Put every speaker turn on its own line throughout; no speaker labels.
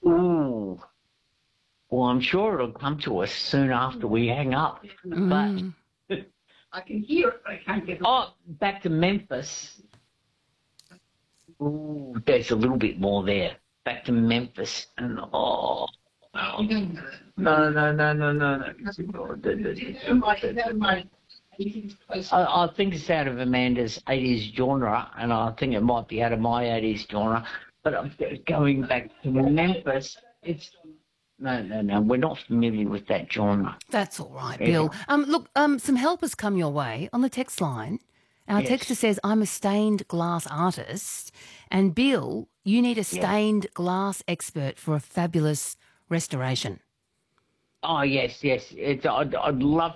Ooh. Well, I'm sure it'll come to us soon after we hang up.
Mm.
But
I can hear it, but I can't get it.
back to Memphis. Ooh, there's a little bit more there. Back to Memphis, and no. I think it's out of Amanda's 80s genre, and I think it might be out of my 80s genre. But I'm going back to Memphis. It's no. We're not familiar with that genre.
That's all right,
Yeah.
Bill. Look, some help has come your way on the text line. Our
Yes.
texter says, I'm a stained glass artist. And Bill, you need a stained glass expert for a fabulous restoration.
Oh yes. I'd love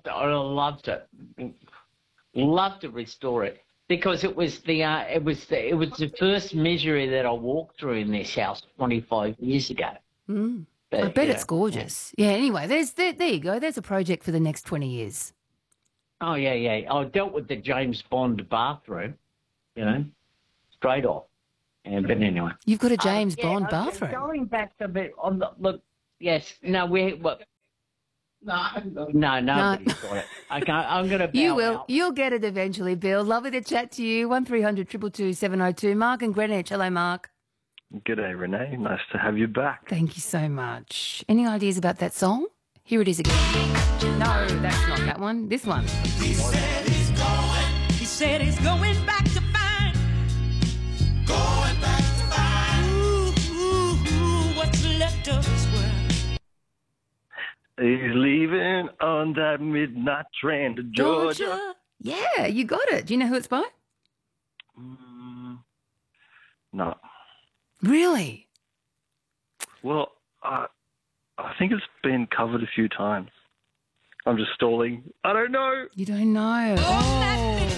to restore it because it was the first misery that I walked through in this house 25 years ago.
Mm.
But,
I bet it's gorgeous. Yeah. Anyway, there you go. There's a project for the next 20 years.
Oh yeah. I dealt with the James Bond bathroom, straight off. But anyway,
You've got a James Bond bathroom.
Going back a bit on the look. Yes. No.
No, I haven't got it.
No, nobody's got it. Okay, I'm going to.
You will.
Out.
You'll get it eventually, Bill. Lovely to chat to you. 1300 222 702. Mark and Greenwich. Hello, Mark.
G'day, Renee. Nice to have you back.
Thank you so much. Any ideas about that song? Here it is again. No, that's not that one. This one.
He said he's going back to find. Going back to find. Ooh, what's left of his world.
He's leaving on that midnight train to Georgia.
Yeah, you got it. Do you know who it's by?
No.
Really?
Well, I think it's been covered a few times. I'm just stalling. I don't know.
You don't know. Oh.